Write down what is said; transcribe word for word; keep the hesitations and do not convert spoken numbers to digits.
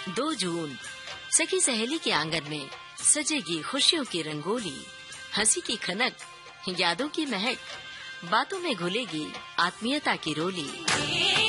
दो जून सखी सहेली के आंगन में सजेगी खुशियों की रंगोली, हंसी की खनक, यादों की महक, बातों में घुलेगी आत्मीयता की रोली।